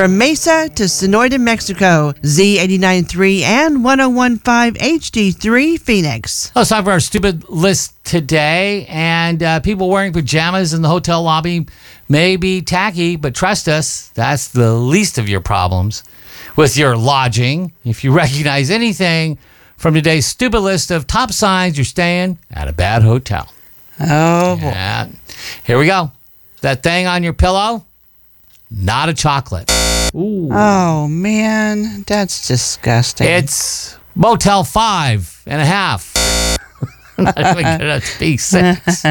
From Mesa to Sonoyta, Mexico, Z89.3 and 101.5 HD3 Phoenix. Let's talk about our stupid list today. And people wearing pajamas in the hotel lobby may be tacky, but trust us, that's the least of your problems with your lodging. If you recognize anything from today's stupid list of top signs you're staying at a bad hotel. Oh, boy. Yeah. Here we go. That thing on your pillow, not a chocolate. Ooh. Oh, man. That's disgusting. It's Motel 5.5. Not even good enough to be 6.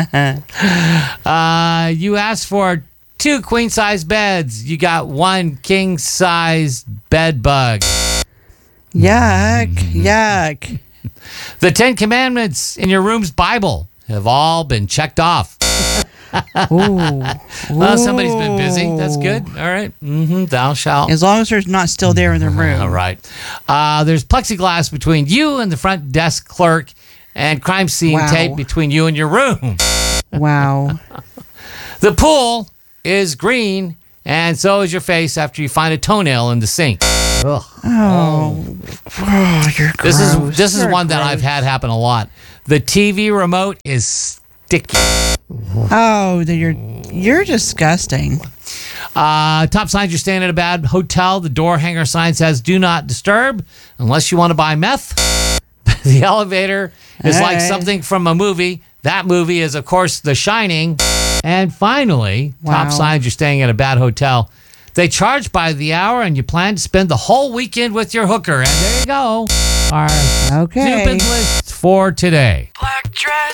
You asked for 2 queen-size beds. You got 1 king-size bed bug. Yuck. Yuck. The 10 Commandments in your room's Bible have all been checked off. Ooh. Well, somebody's been busy. That's good. All right. Thou shalt. As long as there's not still there in the room. All right. There's plexiglass between you and the front desk clerk and crime scene tape between you and your room. Wow. The pool is green, and so is your face after you find a toenail in the sink. Ugh. Oh, you're gross. This is one that I've had happen a lot. The TV remote is sticky. Oh, you're disgusting. Top signs you're staying at a bad hotel. The door hanger sign says "Do not disturb" unless you want to buy meth. The elevator is like something from a movie. That movie is, of course, The Shining. And finally, top signs you're staying at a bad hotel. They charge by the hour, and you plan to spend the whole weekend with your hooker. And there you go. Our stupid list for today. Black dress.